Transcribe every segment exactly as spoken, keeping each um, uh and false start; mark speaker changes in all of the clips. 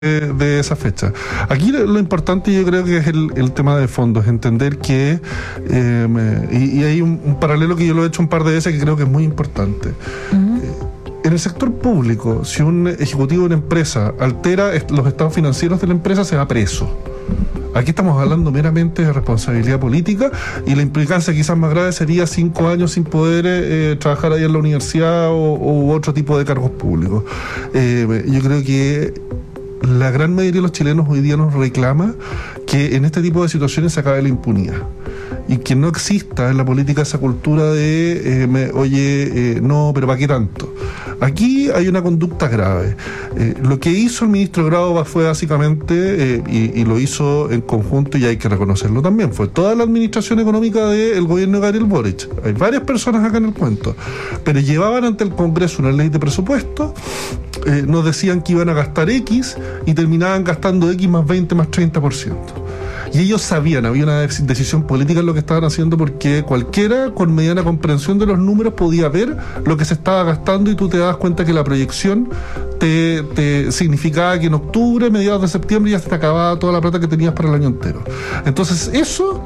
Speaker 1: de, de esa fecha. Aquí lo importante yo creo que es el, el tema de fondo, es entender que, eh, me, y, y hay un, un paralelo que yo lo he hecho un par de veces que creo que es muy importante. Uh-huh. Eh, en el sector público, si un ejecutivo de una empresa altera los estados financieros de la empresa, se va preso. Aquí estamos hablando meramente de responsabilidad política y la implicancia quizás más grave sería cinco años sin poder eh, trabajar ahí en la universidad o, o otro tipo de cargos públicos. Eh, yo creo que la gran mayoría de los chilenos hoy día nos reclama que en este tipo de situaciones se acabe la impunidad y que no exista en la política esa cultura de eh, me, oye, eh, no, pero ¿para qué tanto? Aquí hay una conducta grave. Eh, lo que hizo el ministro Grau fue básicamente, eh, y, y lo hizo en conjunto, y hay que reconocerlo también, fue toda la administración económica del gobierno de Gabriel Boric. Hay varias personas acá en el cuento, pero llevaban ante el Congreso una ley de presupuesto, eh, nos decían que iban a gastar X y terminaban gastando X más veinte más treinta por ciento. Y ellos sabían, había una decisión política en lo que estaban haciendo, porque cualquiera con mediana comprensión de los números podía ver lo que se estaba gastando y tú te das cuenta que la proyección te, te significaba que en octubre, mediados de septiembre ya se te acababa toda la plata que tenías para el año entero. Entonces eso,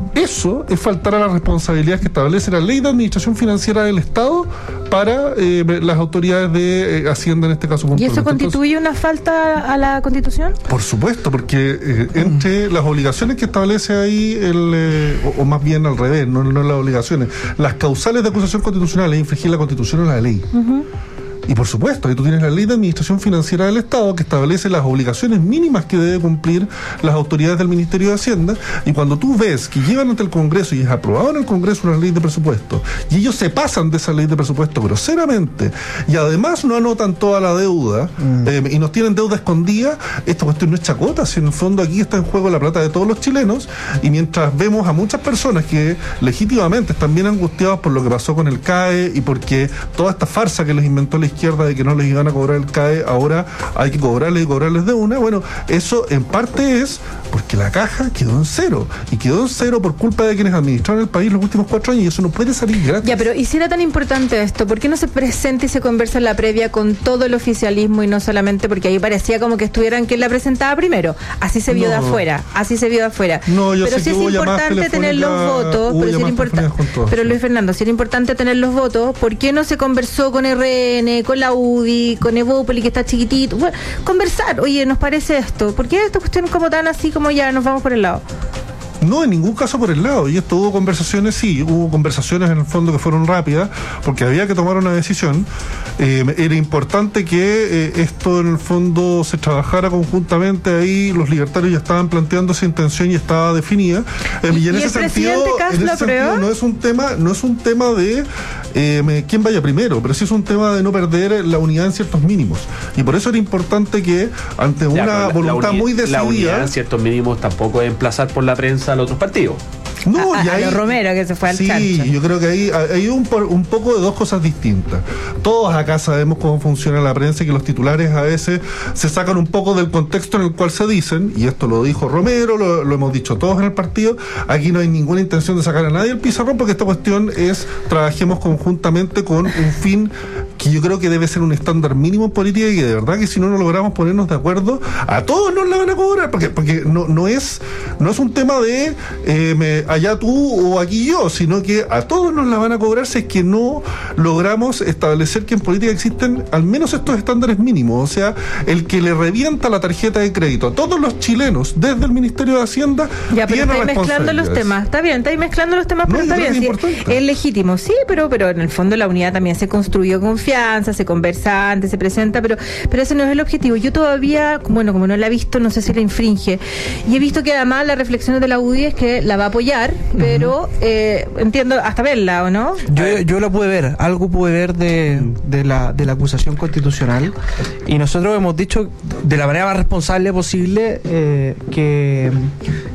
Speaker 1: eso es faltar a las responsabilidades que establece la Ley de Administración Financiera del Estado para eh, las autoridades de eh, Hacienda en este caso.
Speaker 2: ¿Y eso constituye Entonces, una falta a la Constitución?
Speaker 1: Por supuesto, porque eh, entre las obligaciones que establece ahí, el, eh, o, o más bien al revés, no, no las obligaciones, las causales de acusación constitucional es infringir la Constitución o la ley. Uh-huh. Y por supuesto, ahí tú tienes la Ley de Administración Financiera del Estado que establece las obligaciones mínimas que deben cumplir las autoridades del Ministerio de Hacienda, y cuando tú ves que llevan ante el Congreso y es aprobado en el Congreso una ley de presupuesto y ellos se pasan de esa ley de presupuesto groseramente y además no anotan toda la deuda mm. eh, y nos tienen deuda escondida, esta cuestión no es chacota, si en el fondo aquí está en juego la plata de todos los chilenos, y mientras vemos a muchas personas que legítimamente están bien angustiados por lo que pasó con el C A E y porque toda esta farsa que les inventó la izquierda de que no les iban a cobrar el C A E, ahora hay que cobrarles y cobrarles de una, bueno, eso en parte es porque la caja quedó en cero, y quedó en cero por culpa de quienes administraron el país los últimos cuatro años, y eso no puede salir gratis.
Speaker 2: Ya, pero ¿y si era tan importante esto? ¿Por qué no se presenta y se conversa en la previa con todo el oficialismo y no solamente porque ahí parecía como que estuvieran quien la presentaba primero? Así se vio no. de afuera, así se vio de afuera.
Speaker 1: No, yo
Speaker 2: pero
Speaker 1: sé
Speaker 2: si
Speaker 1: que
Speaker 2: es importante tener los votos, pero, si era import- pero Luis Fernando, si era importante tener los votos, ¿por qué no se conversó con R N, con la U D I, con Evópoli, que está chiquitito? Bueno, conversar, oye, nos parece esto, ¿por qué esta cuestión como tan así como ya nos vamos por el lado?
Speaker 1: No, en ningún caso por el lado. Y esto hubo conversaciones, sí, hubo conversaciones en el fondo que fueron rápidas, porque había que tomar una decisión. Eh, era importante que eh, esto en el fondo se trabajara conjuntamente. Ahí los libertarios ya estaban planteando esa intención y estaba definida. Eh, y, y en
Speaker 2: ¿Y
Speaker 1: ese
Speaker 2: el
Speaker 1: sentido, en ese sentido no es un tema, no es un tema de eh, quién vaya primero, pero sí es un tema de no perder la unidad en ciertos mínimos. Y por eso era importante que ante una ya, voluntad la uni- muy decidida,
Speaker 3: la unidad en ciertos mínimos tampoco es emplazar por la prensa a los otros partidos.
Speaker 1: No,
Speaker 2: a,
Speaker 1: y ahí,
Speaker 2: a Romero, que se fue al
Speaker 1: sí,
Speaker 2: chancho.
Speaker 1: Yo creo que ahí hay un, un poco de dos cosas distintas. Todos acá sabemos cómo funciona la prensa y que los titulares a veces se sacan un poco del contexto en el cual se dicen, y esto lo dijo Romero, lo, lo hemos dicho todos en el partido. Aquí no hay ninguna intención de sacar a nadie del pizarrón, porque esta cuestión es trabajemos conjuntamente con un fin que yo creo que debe ser un estándar mínimo en política, y que de verdad que si no nos logramos ponernos de acuerdo, a todos nos la van a cobrar, porque, porque no, no es no es un tema de eh, me, allá tú o aquí yo, sino que a todos nos la van a cobrar si es que no logramos establecer que en política existen al menos estos estándares mínimos. O sea, el que le revienta la tarjeta de crédito a todos los chilenos desde el Ministerio de Hacienda
Speaker 2: ya, pero
Speaker 1: tiene
Speaker 2: estáis mezclando los temas, está bien, estáis mezclando los temas, pero
Speaker 1: no,
Speaker 2: está bien,
Speaker 1: es,
Speaker 2: sí, es legítimo, sí, pero, pero en el fondo la unidad también se construyó confianza, se conversa antes, se presenta, pero, pero ese no es el objetivo. Yo todavía, bueno, como no la he visto, no sé si la infringe, y he visto que además las reflexiones de la U D I es que la va a apoyar, pero eh, entiendo hasta verla, ¿o no?
Speaker 4: Yo, yo la pude ver, algo pude ver de, de, la, de la acusación constitucional, y nosotros hemos dicho de la manera más responsable posible eh, que,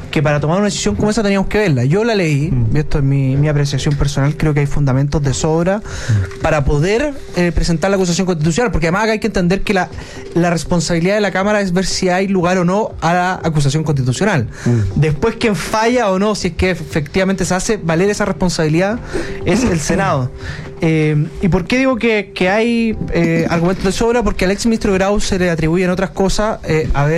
Speaker 4: que para tomar una decisión como esa teníamos que verla. Yo la leí, mm. y esto es mi, mi apreciación personal, creo que hay fundamentos de sobra mm. para poder eh, presentar la acusación constitucional, porque además acá hay que entender que la, la responsabilidad de la Cámara es ver si hay lugar o no a la acusación constitucional. Mm. Después, quien falla o no, si es que efectivamente se hace valer esa responsabilidad, es el Senado. Eh, ¿Y por qué digo que, que hay eh, argumentos de sobra? Porque al ex ministro Grau se le atribuyen otras cosas, eh, haber